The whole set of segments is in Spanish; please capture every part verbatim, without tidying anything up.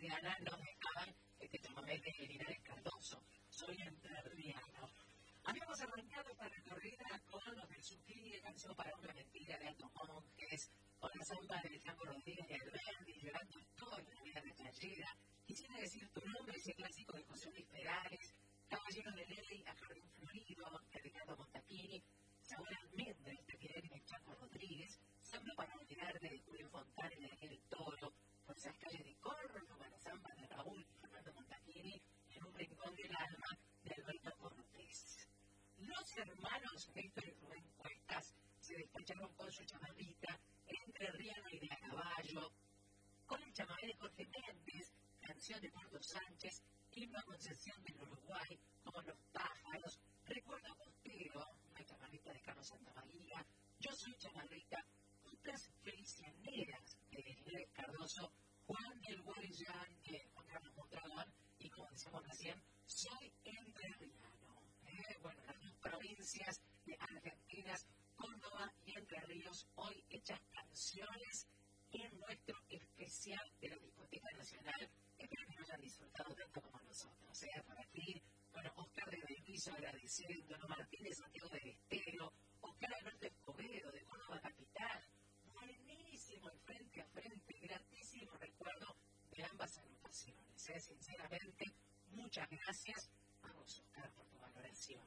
Diana nos dejaban este chamamé de Linares Cardoso. Soy entrerriano. Habíamos arrancado esta recorrida con los del Suquí, canción para una mentira de Altos Monjes, con la samba del Chango Rodríguez y Alberdi, llorando estoy en la vida de playera. Quisiera decir tu nombre, ese clásico de José Luis Perales, Caballero de Ley, a Jardín Florido, de Ricardo Montachini, Saúl Almendra, de Fidel y del Chango Rodríguez, samba para olvidarte de Julio Fontana y de Daniel Toro, por esas calles de Córdoba, la samba de Raúl y Fernando Montachini, en un rincón del alma de Alberto Cortés. Los hermanos Víctor y Rubén Cuestas se despacharon con su chamarrita entre Riano y de a caballo, con el chamamé de Jorge Méndez, canción de Puerto Sánchez, himno a Concepción del Uruguay, como Los Pájaros, Recuerdo Costero, una chamarrita de Carlos Santamaría, Yo soy chamarrita, otras felicianeras de Linares Cardoso, Juan del Guarillán, que Juan Carlos Mondragón, y como decíamos recién, soy entrerriano. Eh, bueno, las dos provincias de Argentinas, Córdoba y Entre Ríos, hoy hechas canciones en nuestro especial de la Discoteca Nacional. Espero que lo hayan disfrutado tanto como nosotros. ¿eh? Por aquí, bueno, Oscar de Belviso agradeciendo, Don Martín de Santiago del Estero, Oscar Alberto Escobedo de Córdoba Capital. Buenísimo el frente a frente, gratísimo recuerdo de ambas agrupaciones. ¿eh? Sinceramente, muchas gracias a vos, Oscar, por tu valoración.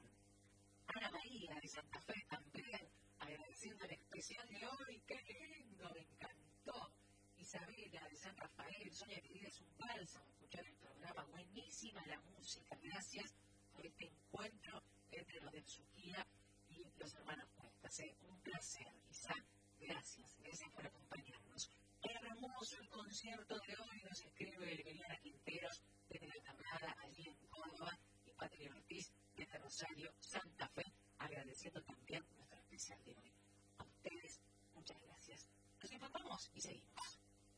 Ana María de Santa Fe también, agradeciendo el especial de hoy. ¡Qué lindo! Me encantó. Isabela de San Rafael, Sonia querida, es un bálsamo escuchar el programa. Buenísima la música. Gracias por este encuentro entre los del Suquía y los hermanos Cuestas. ¿eh? Un placer, Isa. Gracias. Gracias por acompañarnos. Hermoso el concierto de hoy, nos escribe Eliana Quinteros desde la Tablada, allí en Córdoba, y Patria Ortiz desde Rosario.